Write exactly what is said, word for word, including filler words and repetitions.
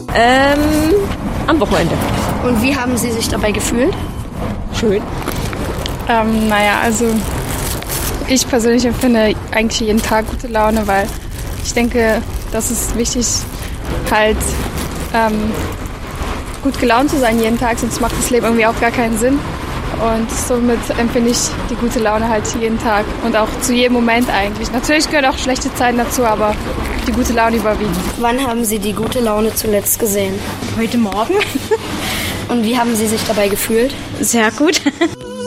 Ähm, am Wochenende. Und wie haben Sie sich dabei gefühlt? Schön. Ähm, naja, also ich persönlich empfinde eigentlich jeden Tag gute Laune, weil ich denke, das ist wichtig, halt ähm, gut gelaunt zu sein jeden Tag, sonst macht das Leben irgendwie auch gar keinen Sinn. Und somit empfinde ich die gute Laune halt jeden Tag und auch zu jedem Moment eigentlich. Natürlich gehören auch schlechte Zeiten dazu, aber die gute Laune überwiegt. Wann haben Sie die gute Laune zuletzt gesehen? Heute Morgen. Und wie haben Sie sich dabei gefühlt? Sehr gut.